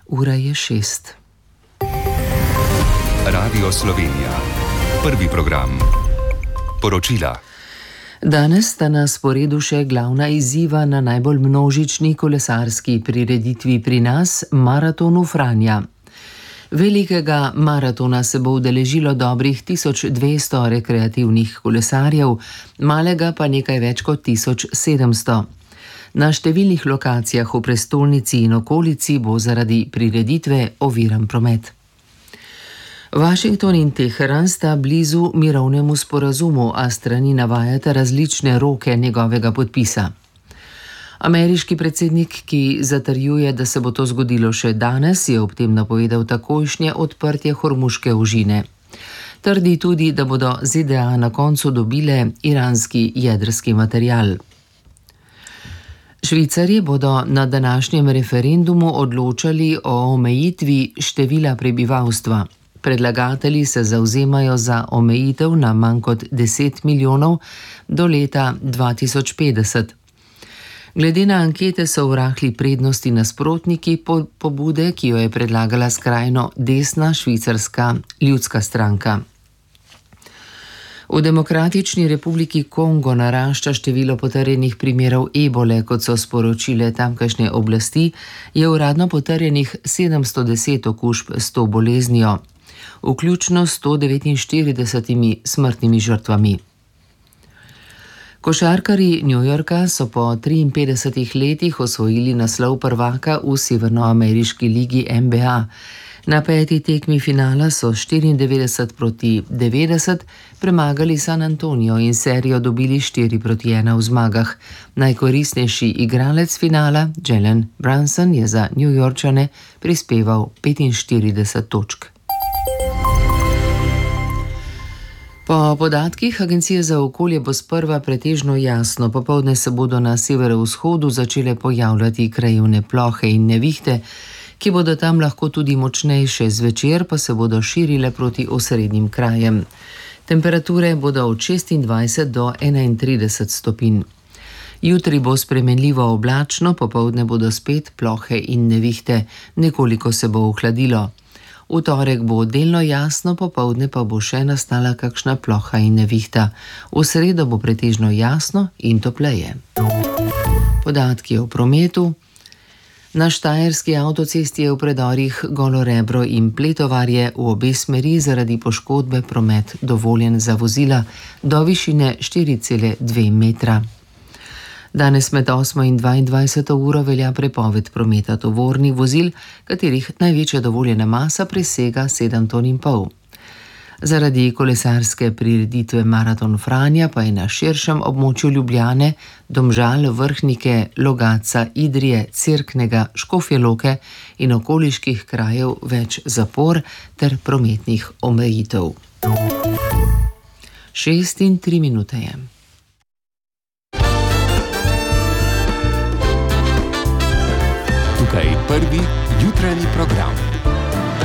Ura je 6. Radio Slovenija. Prvi program. Poročila. Danes sta na sporedu še glavna izziva na najbolj množični kolesarski prireditvi pri nas, maratonu Franja. Velikega maratona se bo udeležilo dobrih 1200 rekreativnih kolesarjev, malega pa nekaj več kot 1700. Na številnih lokacijah v prestolnici in okolici bo zaradi prireditve oviran promet. Washington in Teheran sta blizu mirovnemu sporazumu, a strani navajata različne roke njegovega podpisa. Ameriški predsednik, ki zatrjuje, da se bo to zgodilo še danes, je ob tem napovedal takojšnje odprtje Hormuške ožine. Trdi tudi, da bodo ZDA na koncu dobile iranski jedrski material. Švicarji bodo na današnjem referendumu odločali o omejitvi števila prebivalstva. Predlagatelji se zavzemajo za omejitev na manj kot 10 milijonov do leta 2050. Glede na ankete so v rahli prednosti nasprotniki pobude, ki jo je predlagala skrajno desna švicarska ljudska stranka. V Demokratični republiki Kongo narašča število potrjenih primerov ebole, kot so sporočile tamkajšnje oblasti, je uradno potrjenih 710 okužb s to boleznijo, vključno 149 smrtnimi žrtvami. Košarkarji New Yorka so po 53 letih osvojili naslov prvaka v severnoameriški ligi NBA. Na 5. tekmi finala so 94-90 premagali San Antonio in serijo dobili 4-1 v zmagah. Najkoristnejši igralec finala, Jalen Brunson, je za New Yorkčane prispeval 45 točk. Po podatkih Agencije za okolje bo sprva pretežno jasno, popoldne se bodo na severovzhodu začele pojavljati krajevne plohe in nevihte, ki bodo tam lahko tudi močnejše, zvečer pa se bodo širile proti osrednjim krajem. Temperature bodo od 26 do 31 stopinj. Jutri bo spremenljivo oblačno, popoldne bodo spet plohe in nevihte, nekoliko se bo ohladilo. V torek bo delno jasno, popoldne pa bo še nastala kakšna ploha in nevihta. V sredo bo pretežno jasno in topleje. Podatki o prometu. Na štajerski avtocesti je v predorih Golo Rebro in Pletovarje v obe smeri zaradi poškodbe promet dovoljen za vozila do višine 4,2 metra. Danes med 8 in 22 uro velja prepoved prometa tovornih vozil, katerih največja dovoljena masa presega 7,5 ton. Zaradi kolesarske prireditve Maraton Franja pa je na širšem območju Ljubljane, Domžal, Vrhnike, Logatca, Idrije, Cerknega, Škofje Loke in okoliških krajev več zapor ter prometnih omejitev. 6:03 je. Tukaj prvi jutranji program.